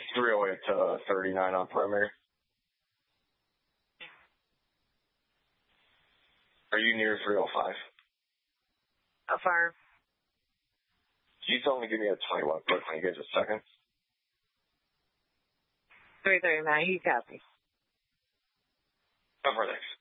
308 to 39 on primary. Are you near 305? How far? Can you tell me, give me a 21 quick when you get a second? 339, he got me. How far, thanks.